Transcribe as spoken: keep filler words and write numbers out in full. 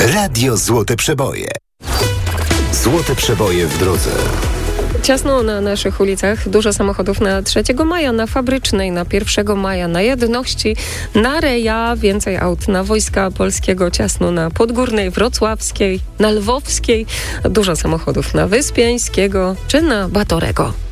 Radio Złote Przeboje. Złote Przeboje w drodze. Ciasno na naszych ulicach, dużo samochodów na trzeciego maja, na Fabrycznej, na pierwszego maja, na Jedności, na Reja, więcej aut na Wojska Polskiego, ciasno na Podgórnej, Wrocławskiej, na Lwowskiej, dużo samochodów na Wyspiańskiego czy na Batorego.